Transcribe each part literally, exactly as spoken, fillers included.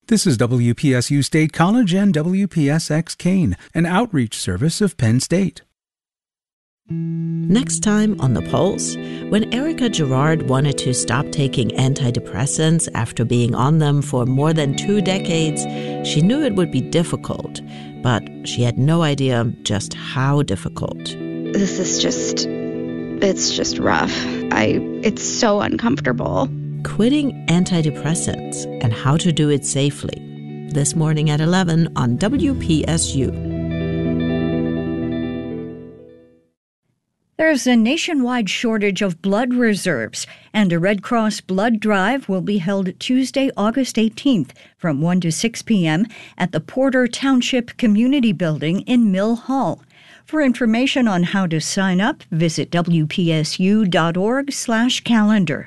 This is W P S U State College and W P S X Kane, an outreach service of Penn State. Next time on The Pulse, when Erica Gerard wanted to stop taking antidepressants after being on them for more than two decades, she knew it would be difficult, but she had no idea just how difficult. This is just, it's just rough. I, it's so uncomfortable. Quitting antidepressants and how to do it safely. This morning at eleven on W P S U. There's a nationwide shortage of blood reserves, and a Red Cross blood drive will be held Tuesday, August eighteenth from one to six p.m. at the Porter Township Community Building in Mill Hall. For information on how to sign up, visit W P S U dot org slash calendar.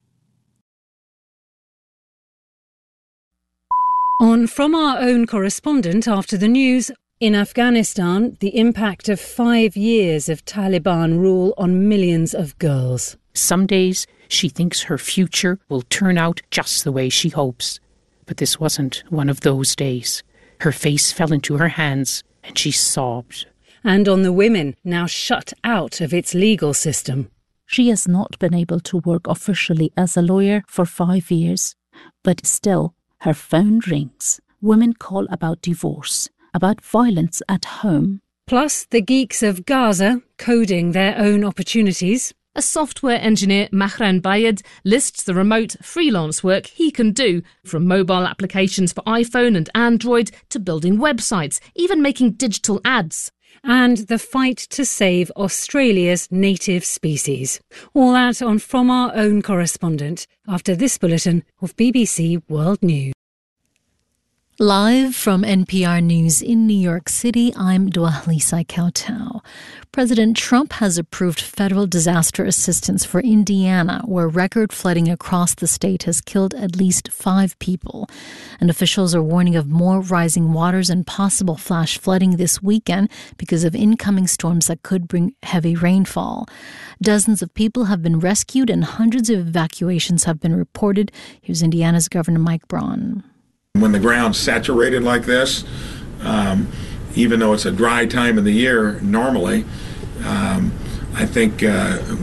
On From Our Own Correspondent after the news, in Afghanistan, the impact of five years of Taliban rule on millions of girls. Some days she thinks her future will turn out just the way she hopes. But this wasn't one of those days. Her face fell into her hands and she sobbed. And on the women, now shut out of its legal system. She has not been able to work officially as a lawyer for five years, but still, her phone rings. Women call about divorce, about violence at home. Plus, the geeks of Gaza coding their own opportunities. A software engineer, Mahran Bayed, lists the remote freelance work he can do, from mobile applications for iPhone and Android to building websites, even making digital ads. And the fight to save Australia's native species. All that on From Our Own Correspondent after this bulletin of B B C World News. Live from N P R News in New York City, I'm Dwalisa Kautau. President Trump has approved federal disaster assistance for Indiana, where record flooding across the state has killed at least five people. And officials are warning of more rising waters and possible flash flooding this weekend because of incoming storms that could bring heavy rainfall. Dozens of people have been rescued and hundreds of evacuations have been reported. Here's Indiana's Governor Mike Braun. When the ground's saturated like this, um, even though it's a dry time of the year normally, um, I think uh,